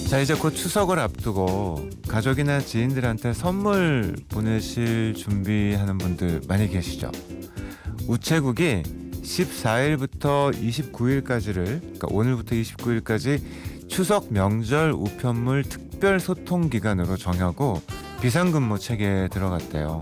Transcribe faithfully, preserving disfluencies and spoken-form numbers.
자, 이제 곧 추석을 앞두고 가족이나 지인들한테 선물 보내실 준비하는 분들 많이 계시죠? 우체국이 십사일부터 이십구일까지를, 그러니까 오늘부터 이십구일까지 추석 명절 우편물 특별 소통 기간으로 정하고 비상근무 체계에 들어갔대요.